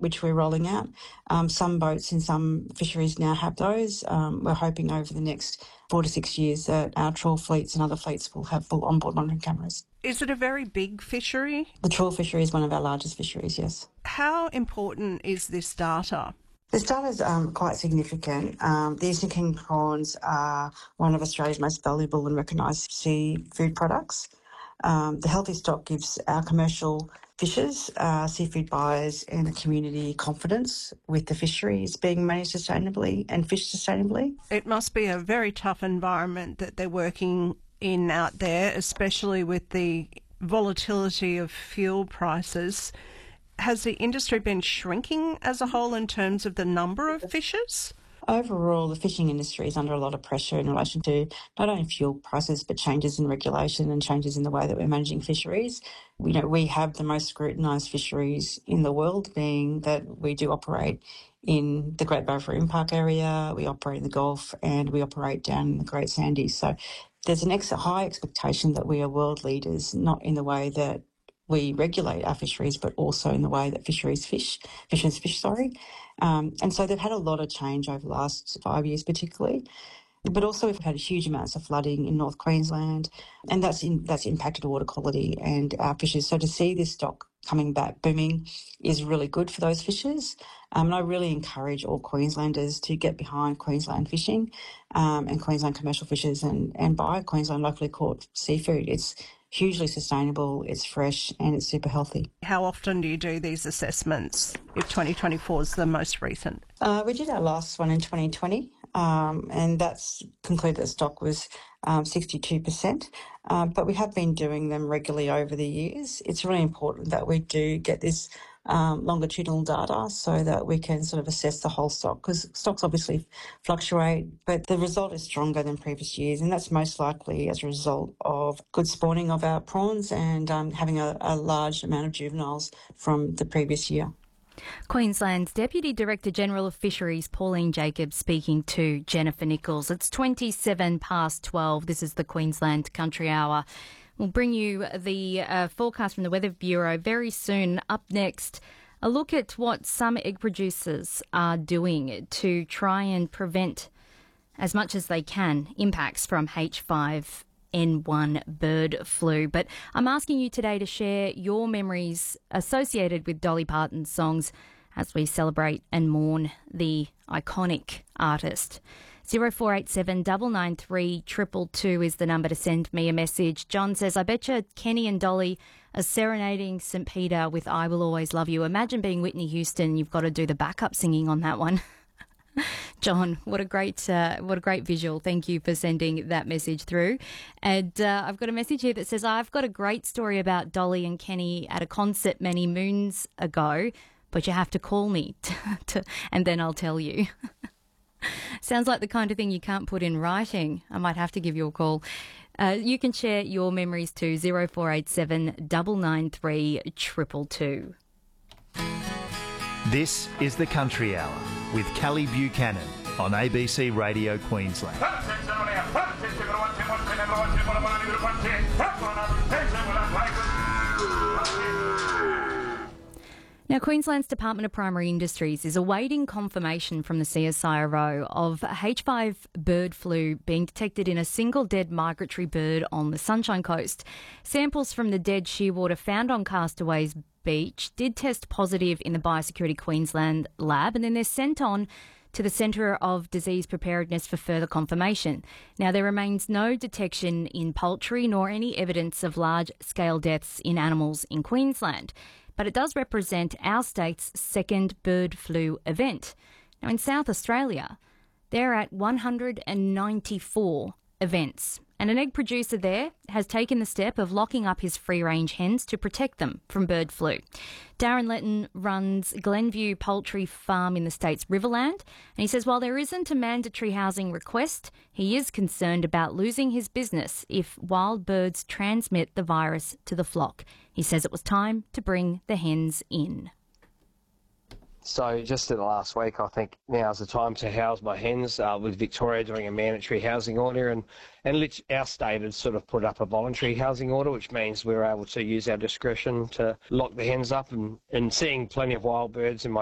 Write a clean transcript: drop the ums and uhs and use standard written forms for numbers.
which we're rolling out. Some boats in some fisheries now have those. We're hoping over the next 4 to 6 years that our trawl fleets and other fleets will have full onboard monitoring cameras. Is it a very big fishery? The trawl fishery is one of our largest fisheries, yes. How important is this data? This data is quite significant. The Eastern King prawns are one of Australia's most valuable and recognised seafood products. The healthy stock gives our commercial fishers, seafood buyers and the community confidence with the fisheries being managed sustainably and fished sustainably. It must be a very tough environment that they're working in out there, especially with the volatility of fuel prices. Has the industry been shrinking as a whole in terms of the number of fishers? Overall, the fishing industry is under a lot of pressure in relation to not only fuel prices, but changes in regulation and changes in the way that we're managing fisheries. We have the most scrutinised fisheries in the world, being that we do operate in the Great Barrier Reef Impact area, we operate in the Gulf, and we operate down in the Great Sandies. So there's an high expectation that we are world leaders, not in the way that we regulate our fisheries, but also in the way that fisheries fish. And so they've had a lot of change over the last 5 years particularly. But also we've had huge amounts of flooding in North Queensland, and that's impacted water quality and our fishes. So to see this stock coming back booming is really good for those fishers. And I really encourage all Queenslanders to get behind Queensland fishing and Queensland commercial fishers and buy Queensland locally caught seafood. It's hugely sustainable, it's fresh and it's super healthy. How often do you do these assessments if 2024 is the most recent? We did our last one in 2020 and that's concluded that stock was 62%. But we have been doing them regularly over the years. It's really important that we do get this longitudinal data so that we can sort of assess the whole stock, because stocks obviously fluctuate, but the result is stronger than previous years, and that's most likely as a result of good spawning of our prawns and having a large amount of juveniles from the previous year. Queensland's Deputy Director General of Fisheries, Pauline Jacobs, speaking to Jennifer Nichols. It's 27 past 12. This is the Queensland Country Hour. We'll bring you the forecast from the Weather Bureau very soon. Up next, a look at what some egg producers are doing to try and prevent, as much as they can, impacts from H5N1 bird flu. But I'm asking you today to share your memories associated with Dolly Parton's songs as we celebrate and mourn the iconic artist. 0487 993 222 is the number to send me a message. John says, I bet you Kenny and Dolly are serenading St. Peter with I Will Always Love You. Imagine being Whitney Houston. You've got to do the backup singing on that one. John, what a great visual. Thank you for sending that message through. And I've got a message here that says, I've got a great story about Dolly and Kenny at a concert many moons ago, but you have to call me and then I'll tell you. Sounds like the kind of thing you can't put in writing. I might have to give you a call. You can share your memories to 0487 993 222. This is the Country Hour with Kelly Buchanan on ABC Radio Queensland. Now, Queensland's Department of Primary Industries is awaiting confirmation from the CSIRO of H5 bird flu being detected in a single dead migratory bird on the Sunshine Coast. Samples from the dead shearwater found on Castaways Beach did test positive in the Biosecurity Queensland lab, and then they're sent on to the Centre of Disease Preparedness for further confirmation. Now, there remains no detection in poultry nor any evidence of large-scale deaths in animals in Queensland, but it does represent our state's second bird flu event. Now, in South Australia, they're at 194 events, and an egg producer there has taken the step of locking up his free-range hens to protect them from bird flu. Darren Letton runs Glenview Poultry Farm in the state's Riverland, and he says while there isn't a mandatory housing request, he is concerned about losing his business if wild birds transmit the virus to the flock. He says it was time to bring the hens in. So just in the last week, I think now's the time to house my hens, with Victoria doing a mandatory housing order, and our state has sort of put up a voluntary housing order, which means we're able to use our discretion to lock the hens up, and seeing plenty of wild birds in my